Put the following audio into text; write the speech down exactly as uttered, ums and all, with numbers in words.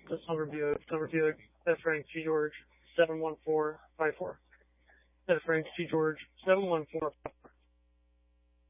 This number Buick, number Buick, F Frank G George, seven one four five four. F Frank G George, seven one four five four.